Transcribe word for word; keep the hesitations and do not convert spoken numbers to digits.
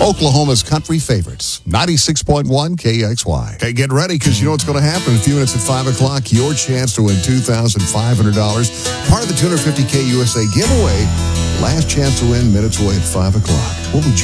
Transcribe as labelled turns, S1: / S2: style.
S1: Oklahoma's country favorites, ninety-six point one K X Y. Hey, get ready, because you know what's going to happen in a few minutes at five o'clock. Your chance to win two thousand five hundred dollars. Part of the two hundred fifty K U S A giveaway. Last chance to win minutes away at five o'clock. What would you